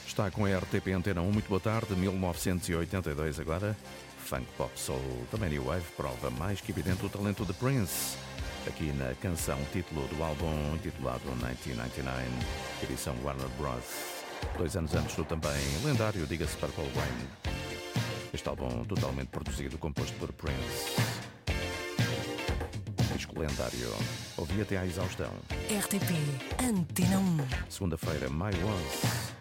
Está com a RTP Antena 1. Muito boa tarde. 1982 agora. Funk, pop, soul, também new wave. Prova mais que evidente o talento de Prince. Aqui na canção título do álbum intitulado 1999, edição Warner Bros. 2 anos antes do também lendário, diga-se, Purple Rain. Este álbum totalmente produzido, composto por Prince. Disco lendário. Ouvi até à exaustão. RTP Antena 1. Segunda-feira, My Was.